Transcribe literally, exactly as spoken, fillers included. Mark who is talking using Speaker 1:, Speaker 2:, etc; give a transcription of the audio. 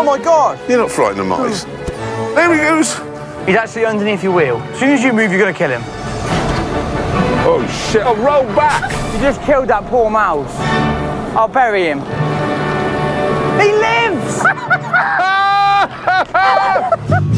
Speaker 1: my God!
Speaker 2: You're not frightened of mice. There he goes.
Speaker 1: He's actually underneath your wheel. As soon as you move, you're going to kill him.
Speaker 2: Oh, shit. Oh, roll back.
Speaker 1: You just killed that poor mouse. I'll bury him. He lives!